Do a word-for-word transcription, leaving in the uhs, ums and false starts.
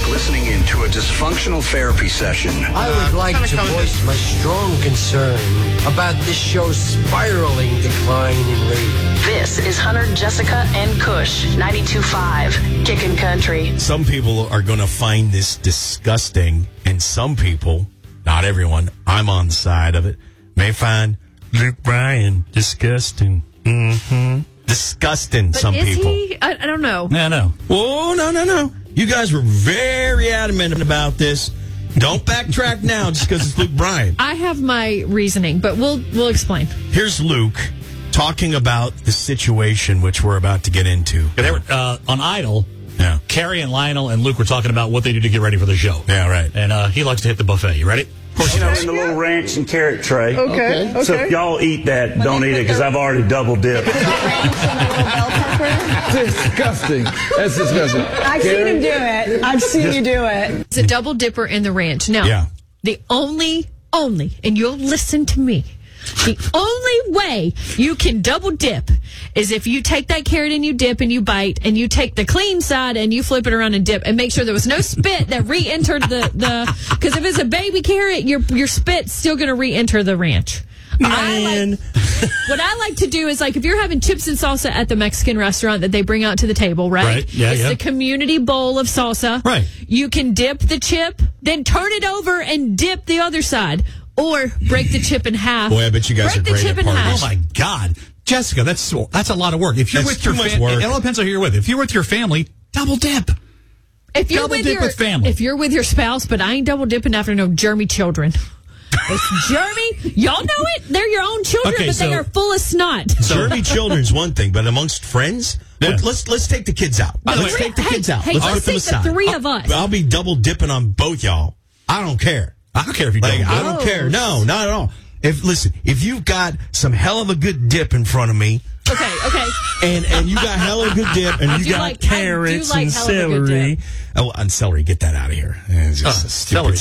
like listening into a dysfunctional therapy session. I would like to voice my strong concern about this show's spiraling decline in ratings. This is Hunter, Jessica, and Kush, ninety-two point five, Kickin' Country. Some people are going to find this disgusting, and some people, not everyone, I'm on the side of it, may find Luke Bryan disgusting. Mm-hmm. Disgusting, but some is people. He? I, I don't know. Yeah, no. Oh, no, no, no. You guys were very adamant about this. Don't backtrack now just because it's Luke Bryan. I have my reasoning, but we'll we'll explain. Here's Luke talking about the situation which we're about to get into. They were uh, on Idol. Yeah. Carrie and Lionel and Luke were talking about what they do to get ready for the show. Yeah, right. And uh, he likes to hit the buffet. You ready? Of course, you know, in the little ranch and carrot tray. Okay, okay. So if y'all eat that, don't eat it because I've already double dipped. Disgusting. That's disgusting. I've seen him do it. I've seen you do it. It's a double dipper in the ranch. Now, Yeah. the only, only, and you'll listen to me, the only way you can double dip is if you take that carrot and you dip and you bite and you take the clean side and you flip it around and dip and make sure there was no spit that re-entered the, the, because if it's a baby carrot, your, your spit's still going to re-enter the ranch. I like, what I like to do is, like, if you're having chips and salsa at the Mexican restaurant that they bring out to the table, right? Right. Yeah, it's yeah. the community bowl of salsa. Right. You can dip the chip, then turn it over and dip the other side. Or break the chip in half. Boy, I bet you guys break are the great chip at in parties. half. Oh, my God. Jessica, that's that's a lot of work. If you're That's with your too much family, work. it all depends on who you're with. If you're with your family, double dip. If you're Double with dip your with family. if you're with your spouse, but I ain't double dipping after no Jeremy children. It's Jeremy, y'all know it. They're your own children, Okay, but so- they are full of snot. Jeremy children's one thing, but amongst friends, Yeah. let- let's let's take the kids out. By the Let's way, take the hey, kids out. hey, let's let's put them take the aside. three I'll, of us. I'll be double dipping on both y'all. I don't care. I don't care if you Like, double I dip. don't care. No, not at all. If listen, if you've got some hell of a good dip in front of me, Okay, okay. and and you got hell of a good dip, and you do got like- I do carrots like and hell of a good celery. dip. Oh, and celery, get that out of here. It's just Uh, a stupid celery.